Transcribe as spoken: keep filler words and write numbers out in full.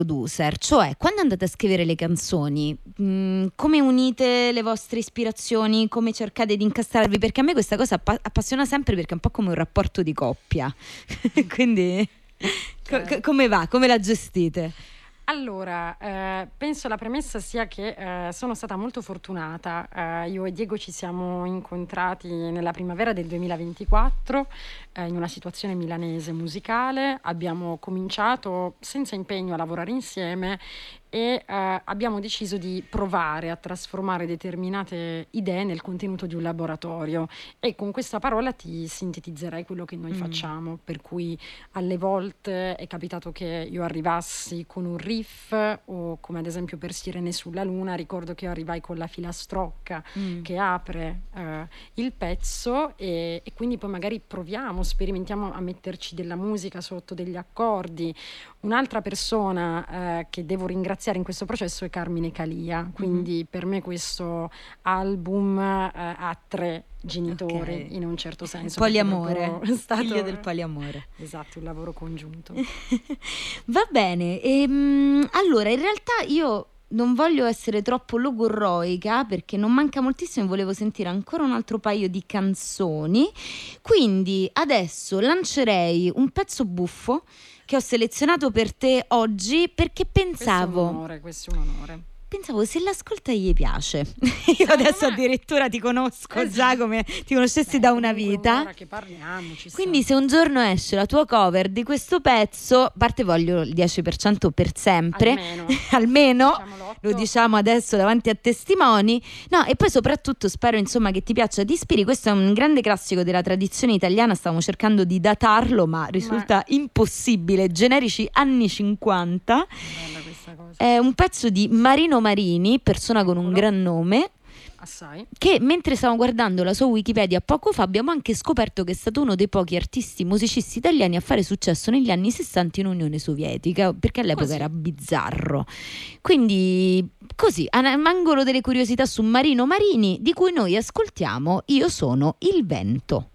producer, cioè quando andate a scrivere le canzoni, mh, come unite le vostre ispirazioni, come cercate di incastrarvi? Perché a me questa cosa appa- appassiona sempre, perché è un po' come un rapporto di coppia. Quindi co- co- come va? Come la gestite? Allora, eh, penso la premessa sia che eh, sono stata molto fortunata. Eh, io e Diego ci siamo incontrati nella primavera del duemilaventiquattro eh, in una situazione milanese musicale. Abbiamo cominciato senza impegno a lavorare insieme e eh, abbiamo deciso di provare a trasformare determinate idee nel contenuto di un laboratorio, e con questa parola ti sintetizzerei quello che noi Mm. facciamo, per cui alle volte è capitato che io arrivassi con un riff, o come ad esempio per Sirene sulla Luna ricordo che io arrivai con la filastrocca Mm. che apre eh, il pezzo, e, e quindi poi magari proviamo, sperimentiamo a metterci della musica sotto, degli accordi. Un'altra persona eh, che devo ringraziare in questo processo è Carmine Calia, quindi mm-hmm. per me questo album eh, ha tre genitori, okay, in un certo senso. Poliamore, è stato, figlio del poliamore. Esatto, un lavoro congiunto. Va bene, ehm, allora in realtà io non voglio essere troppo logorroica, perché non manca moltissimo e volevo sentire ancora un altro paio di canzoni, quindi adesso lancerei un pezzo buffo che ho selezionato per te oggi, perché pensavo... Questo è un onore, questo è un onore. Pensavo, se l'ascolta gli piace. Io adesso me... addirittura ti conosco, esatto, già come ti conoscessi Beh, da una vita. Che parliamo, ci Quindi sta. Se un giorno esce la tua cover di questo pezzo, a parte voglio il dieci per cento per sempre, almeno, almeno diciamo lo diciamo adesso davanti a testimoni. No, e poi soprattutto spero insomma che ti piaccia, ti ispiri. Questo è un grande classico della tradizione italiana, stavamo cercando di datarlo ma risulta ma... impossibile. Generici anni cinquanta. Bella questa cosa. È un pezzo di Marino Marini, persona con un gran nome, assai, che mentre stavamo guardando la sua Wikipedia poco fa abbiamo anche scoperto che è stato uno dei pochi artisti musicisti italiani a fare successo negli anni sessanta in Unione Sovietica, perché all'epoca così era bizzarro. Quindi così, un angolo delle curiosità su Marino Marini, di cui noi ascoltiamo Io sono il vento.